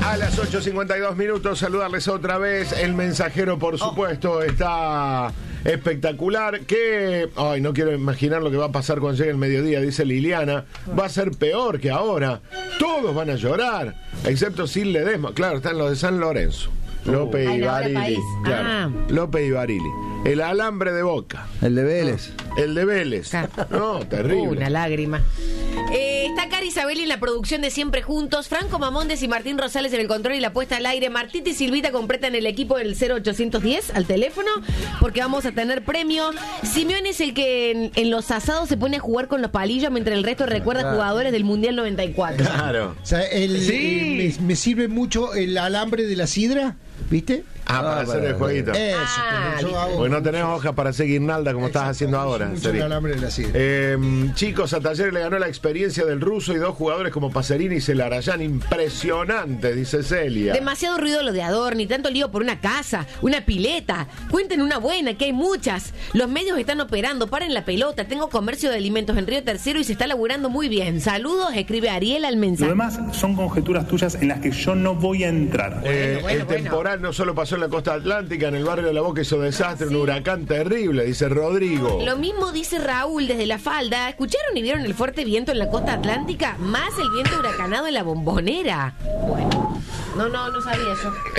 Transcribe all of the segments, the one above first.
A las 8:52, saludarles otra vez. El mensajero, por supuesto, está espectacular. Ay, no quiero imaginar lo que va a pasar cuando llegue el mediodía, dice Liliana. Va a ser peor que ahora. Todos van a llorar, excepto Sil Ledesma. Claro, están los de San Lorenzo. López y Barili. Claro. López y Barili. El alambre de Boca. El de Vélez. El de Vélez. No, terrible. Una lágrima. Está Cari Isabel en la producción de Siempre Juntos, Franco Mamondes y Martín Rosales en el control y la puesta al aire. Martita y Silvita completan el equipo del 0810 al teléfono, porque vamos a tener premio. Simeone es el que en los asados se pone a jugar con los palillos, mientras el resto recuerda jugadores del Mundial 94. Claro. O sea, me sirve mucho el alambre de la sidra, ¿viste? Para hacer el jueguito. Eso, yo hago. Porque no tenés hojas para hacer guirnalda como estás haciendo ahora. Mucho el alambre de la sidra. Chicos, a Talleres le ganó la experiencia del ruso y dos jugadores como Pacerini y Celarayán. Impresionante, dice Celia. Demasiado ruido lo de Adorni, tanto lío por una casa, una pileta. Cuenten una buena, que hay muchas. Los medios están operando, paren la pelota. Tengo comercio de alimentos en Río Tercero y se está laburando muy bien. Saludos, escribe Ariel al mensaje. Lo demás son conjeturas tuyas en las que yo no voy a entrar. El temporal no solo pasó en la costa atlántica, en el barrio de La Boca hizo desastre, un huracán terrible, dice Rodrigo. Lo mismo dice Raúl desde La Falda. ¿Escucharon y vieron el fuerte viento en la costa atlántica? Más el viento huracanado en la Bombonera. Bueno, no sabía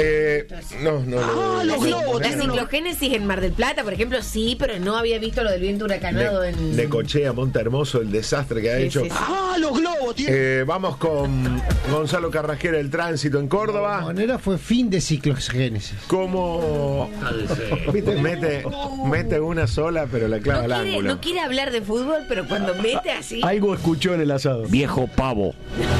yo. No. Los globos. La ciclogénesis en Mar del Plata, por ejemplo, sí, pero no había visto lo del viento huracanado en... De Cochea, Monte Hermoso, el desastre que ha hecho. Sí. Los globos, tío. Vamos con Gonzalo Carrasquera, el tránsito en Córdoba. De manera fue fin de ciclogénesis. Como viste, mete una sola, pero la clava al ángulo. No quiere hablar de fútbol, pero cuando mete así... Algo escuchó en el asado. Viejo pavo.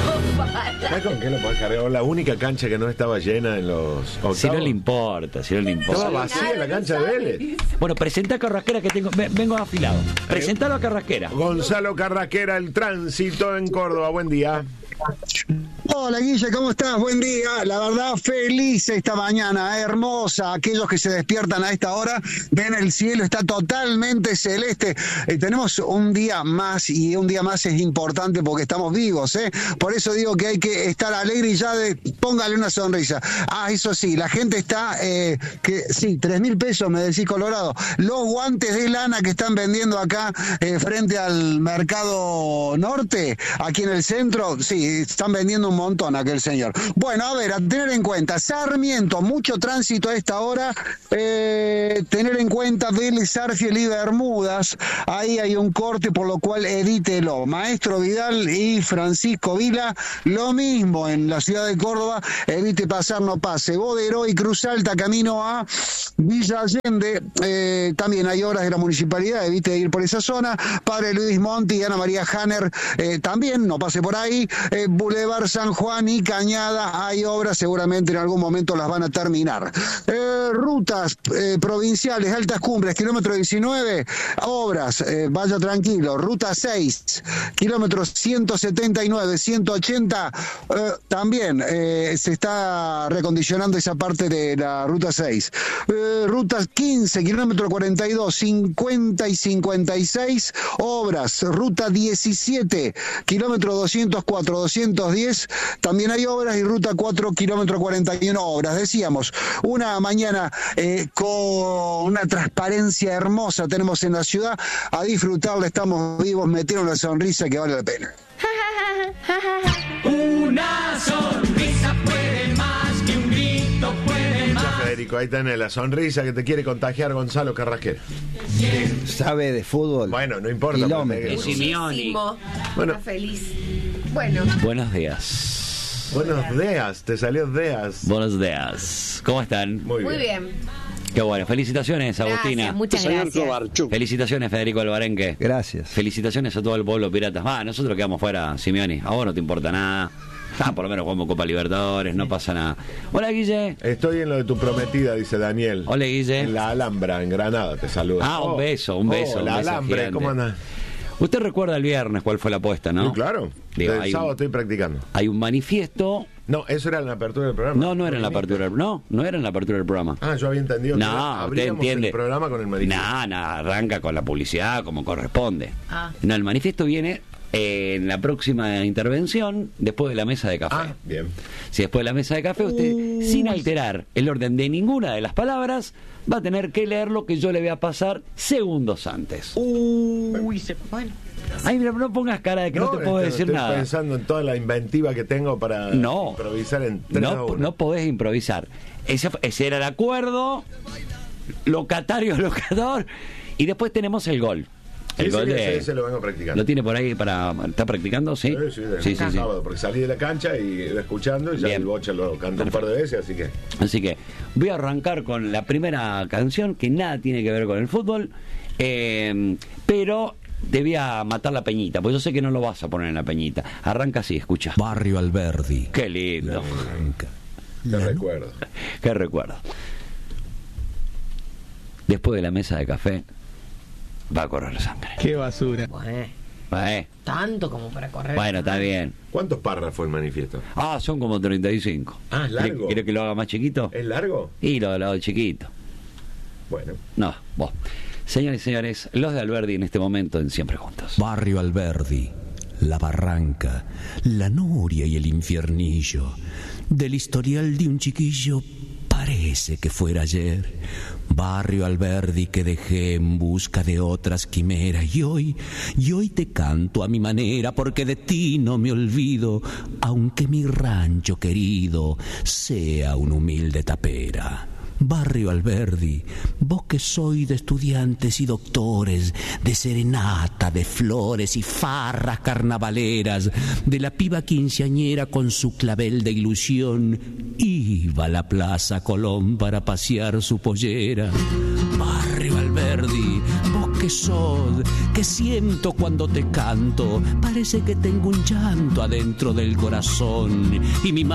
¿Sabes con qué lo podés cargar? La única cancha que no estaba llena en los octavos. Si no le importa. Estaba vacía la cancha de Vélez. Bueno, presenta a Carrasquera que vengo afilado. Presentalo a Carrasquera. Gonzalo Carrasquera, el tránsito en Córdoba. Buen día. Hola Guille, ¿cómo estás? Buen día. La verdad, feliz esta mañana, hermosa. Aquellos que se despiertan a esta hora, ven el cielo, está totalmente celeste. Tenemos un día más, y un día más es importante porque estamos vivos, ¿eh? Por eso digo que hay que estar alegre y ya póngale una sonrisa. Eso sí, la gente está, sí, 3.000 pesos, me decís Colorado. Los guantes de lana que están vendiendo acá frente al Mercado Norte, aquí en el centro, sí, están vendiendo un montón aquel señor. Bueno, a ver, a tener en cuenta, Sarmiento, mucho tránsito a esta hora, tener en cuenta Vélez, Arfiel y Bermudas, ahí hay un corte, por lo cual evítelo. Maestro Vidal y Francisco Vila, lo mismo en la ciudad de Córdoba, evite pasar, no pase. Bodero y Cruz Alta, camino a Villa Allende, también hay obras de la municipalidad, evite ir por esa zona. Padre Luis Monti y Ana María Hanner, también, no pase por ahí. Boulevard San Juan y Cañada, hay obras, seguramente en algún momento las van a terminar. Rutas provinciales, altas cumbres, kilómetro 19, obras, vaya tranquilo. Ruta 6, kilómetros 179, 180, también se está recondicionando esa parte de la ruta 6. Ruta 15, kilómetro 42, 50 y 56, obras. Ruta 17, kilómetro 204, 210, también hay obras, y ruta 4, kilómetro 41, obras. Decíamos, una mañana con una transparencia hermosa tenemos en la ciudad, a disfrutarla, estamos vivos, meter una sonrisa que vale la pena. Una sonrisa puede más que un grito puede más. Federico, ahí tenés la sonrisa que te quiere contagiar Gonzalo Carrasquera. Sabe de fútbol. Bueno, no importa. Kilómetros. Muchísimo. Bueno. Está feliz. Bueno. Buenos días. Buenos días, te salió días. Buenos días. ¿Cómo están? Muy bien. Qué bueno. Felicitaciones, Agustina. Gracias, muchas gracias. Felicitaciones, Federico Albarenque. Gracias. Felicitaciones a todo el pueblo pirata. Nosotros quedamos fuera, Simeone. A vos no te importa nada. Por lo menos jugamos Copa Libertadores, no pasa nada. Hola, Guille. Estoy en lo de tu prometida, dice Daniel. Hola, Guille. En la Alhambra, en Granada, te saluda. Un beso. La Alhambra, ¿cómo andás? Usted recuerda el viernes cuál fue la apuesta, ¿no? Sí, claro. El sábado estoy practicando. Hay un manifiesto. No, eso era en la apertura del programa. No era en la apertura del programa. No era en la apertura del programa. Yo había entendido que usted entiende. El programa con el manifiesto. Arranca con la publicidad como corresponde. No, el manifiesto viene en la próxima intervención, después de la mesa de café. Ah, bien. Si después de la mesa de café usted, sin alterar el orden de ninguna de las palabras, va a tener que leer lo que yo le voy a pasar segundos antes. Bueno. Ay, mira, no pongas cara de que no te puedo decir estoy nada. pensando en toda la inventiva que tengo para improvisar en 3 a 1. No podés improvisar. Ese era el acuerdo, locatario, locador, y después tenemos el gol. El gol ese lo vengo practicando. ¿Lo tiene por ahí para... ¿Está practicando? Sí. Sí. Sábado, porque salí de la cancha y iba escuchando y ya Bien. el Bocha lo cantó un par de veces, Así que voy a arrancar con la primera canción que nada tiene que ver con el fútbol, pero te voy a matar la peñita, porque yo sé que no lo vas a poner en la peñita. Arranca así, escucha. Barrio Alberdi. Qué lindo. Te recuerdo. Qué recuerdo. Después de la mesa de café va a correr sangre. Qué basura. Tanto como para correr. Bueno, está bien. ¿Cuántos párrafos el manifiesto? Son como 35. Ah, ¿es largo? ¿Quiere que lo haga más chiquito? ¿Es largo? Y lo hago chiquito. Bueno. No, vos. Señores y señores, los de Alberdi en este momento en Siempre Juntos. Barrio Alberdi, La Barranca, La Noria y el Infiernillo. Del historial de un chiquillo parece que fuera ayer. Barrio Alberdi que dejé en busca de otras quimeras. Y hoy te canto a mi manera, porque de ti no me olvido, aunque mi rancho querido sea una humilde tapera. Barrio Alberdi, vos que soy de estudiantes y doctores, de serenata, de flores y farras carnavaleras, de la piba quinceañera con su clavel de ilusión, iba a la Plaza Colón para pasear su pollera. Barrio Alberdi, vos que sos, que siento cuando te canto, parece que tengo un llanto adentro del corazón, y mi